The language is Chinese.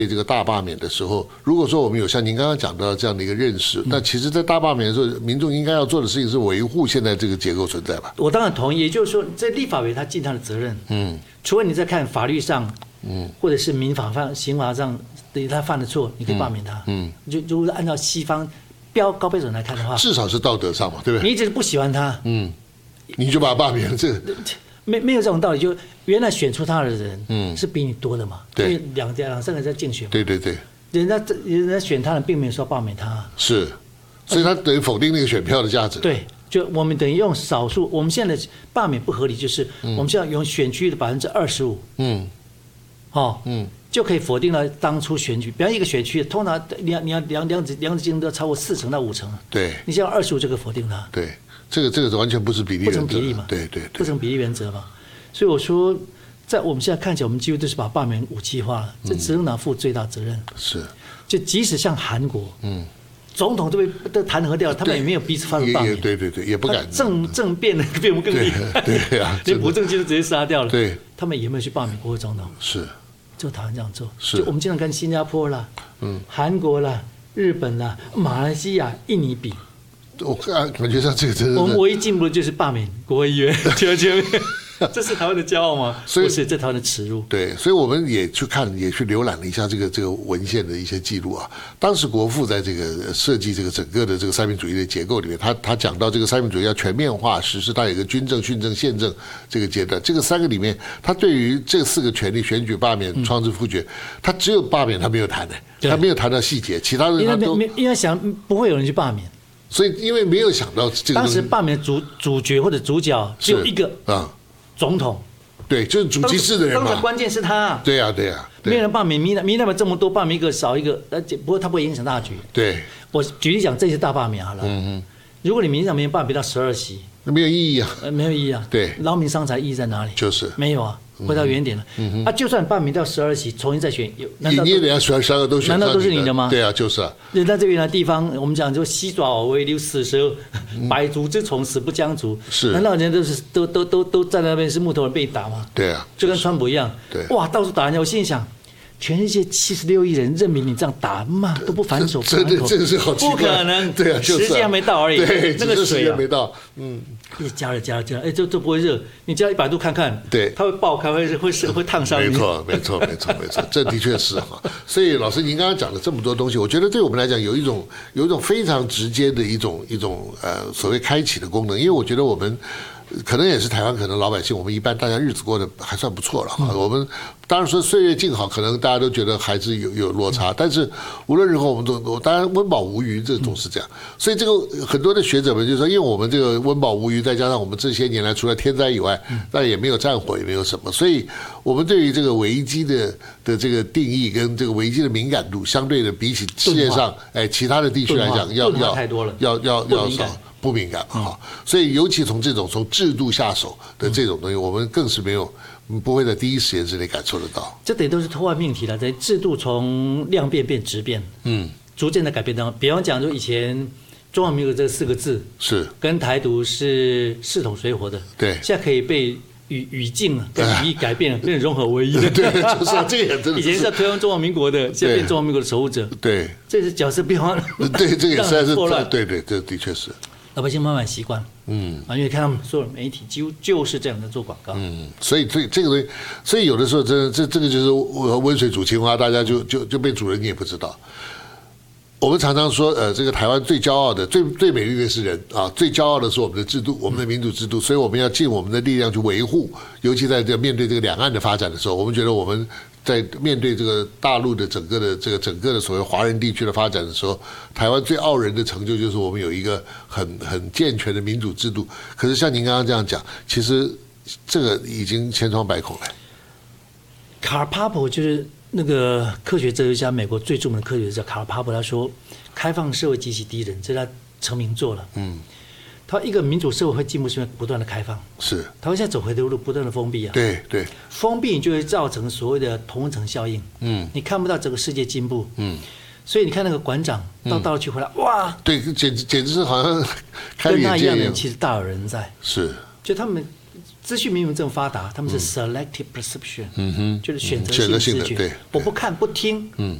这个大罢免的时候，如果说我们有像您刚刚讲到这样的一个认识，那其实，在大罢免的时候，民众应该要做的事情是维护现在这个结构存在吧？ 我当然同意，也就是说，在立法委他尽他的责任，除非你在看法律上，或者是民法上、刑法上，对他犯的错，你可以罢免他，如果按照西方高标准来看的话， 至少是道德上嘛，对不对？ 你一直不喜欢他， 你就把他罢免了，这没有这种道理，就原来选出他的人，是比你多的嘛， 对， 因为两三个在竞选， 对对对， 人家选他的并没有说罢免他， 是，所以他等于否定那个选票的价值， 对，就我们等于用少数，我们现在的罢免不合理，就是我们现在用选区的25%，就可以否定了当初选举，比方一个选区，通常你要两者竞争都要超过40%到50%， 对， 你现在25%就可以否定它， 对。这个完全不是比例原则， 不成比例嘛？ 对对对， 不成比例原则嘛？所以我说，在我们现在看起来，我们几乎都是把罢免武器化了，这执政党负最大责任。 是， 就即使像韩国，总统都弹劾掉了，他们也没有彼此发动罢免， 对对对，也不敢政变的比我们更厉害， 对啊， 连朴正熙都直接杀掉了， 对， 他们也没有去罢免国会总统， 是， 就台湾这样做， 是， 就我们经常跟新加坡啦、韩国啦、日本啦、马来西亚、印尼比。 我感觉上这个真的， 我们唯一进步的就是罢免国会议员，这是台湾的骄傲吗？不是，这台湾的耻辱。 对，所以我们也去看，也去浏览了一下这个文献的一些记录啊。当时国父在这个设计这个整个的这个三民主义的结构里面，他讲到这个三民主义要全面化实施，它有一个军政、训政、宪政这个阶段。这个3个里面，他对于这4个权利——选举、罢免、创制、复决，他只有罢免他没有谈的，他没有谈到细节，其他的他都因为想不会有人去罢免。 所以，因为没有想到这个， 当时罢免主角或者主角只有一个总统， 对，就是主机制的人嘛。 当时关键是他， 对呀对呀， 没有人罢免，民代表这么多，罢免一个少一个，不过他不会影响大局。 对， 我举例讲，这些大罢免好了，如果你民进党没有罢免到12席， 那没有意义啊， 没有意义啊。 对， 劳民伤财意义在哪里？ 就是没有啊。回到原点了，就算罢免到12席，重新再选， 你也得要选3个都选， 难道都是你的吗？ 对啊，就是啊。 人在这边的地方，我们讲就西爪我为留死蛇，百足之虫，死不将足。 是， 难道人家都站在那边是木头人被打吗？ 对啊， 就跟川普一样。 对， 哇，到处打人家。我心里想，全世界76亿人任凭你这样打嘛，都不反手不反口， 这个是好奇怪， 不可能。 对啊，就是时间还没到而已。 对， 那个水啊没到， 一加了，哎，这不会热，你加100度看看， 对， 它会爆开，会烫伤你。 没错，这的确是哈。所以老师，您刚刚讲了这么多东西，我觉得对我们来讲有一种非常直接的一种所谓开启的功能，因为我觉得我们。可能也是台湾，可能老百姓我们一般大家日子过得还算不错了哈。我们当然说岁月静好，可能大家都觉得还是有落差，但是无论如何，我们都当然温饱无余，这总是这样。所以这个很多的学者们就说，因为我们这个温饱无余，再加上我们这些年来除了天灾以外，那也没有战火，也没有什么，所以我们对于这个危机的这个定义跟这个危机的敏感度，相对的比起世界上其他的地区来讲，要少。不敏感哈，所以尤其从制度下手的这种东西，我们更是不会在第一时间之内感受得到。 这等于都是偷换命题了，在制度从量变变质变，逐渐的改变当中。比方讲，就以前中华民国这4个字是跟台独是势同水火的， 对， 现在可以被语境跟语义改变了，变成融合为一的。 对，就是这个真的。 以前是推翻中华民国的，现在变中华民国的守护者。 对， 这是角色变化。 对，这个也是错乱。对，这的确是。 老百姓慢慢习惯，因为看他们所有媒体几乎就是这样在做广告， 所以这个东西，所以有的时候真的这个就是温水煮青蛙，大家就被煮了，你也不知道。我们常常说，这个台湾最骄傲的、最美丽的是人啊，最骄傲的是我们的制度，我们的民主制度，所以我们要尽我们的力量去维护，尤其在面对这个两岸的发展的时候，我们觉得我们。在面对这个大陆的整个的所谓华人地区的发展的时候，台湾最傲人的成就就是我们有一个很健全的民主制度。可是像您刚刚这样讲，其实这个已经千疮百孔了。 卡尔帕普就是那个科学哲学家，美国最著名的科学家卡尔帕普，他说开放社会极其敌人，这是他成名作了。他一个民主社会会进步，是因为不断的开放。 是， 台湾现在走回头路，不断的封闭啊。 对， 封闭就会造成所谓的同温层效应。你看不到整个世界进步。所以你看那个馆长到处去回来，哇， 对，简直是好像开眼界一样。 跟他一样的人其实大有人在。 是， 就他们资讯明明这么发达，他们是 selective perception，就是选择选择性的， 性知觉， 对， 我不看不听，